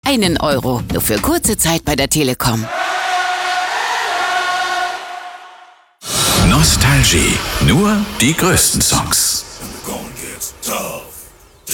1 €, nur für kurze Zeit bei der Telekom. Nostalgie, nur die größten Songs.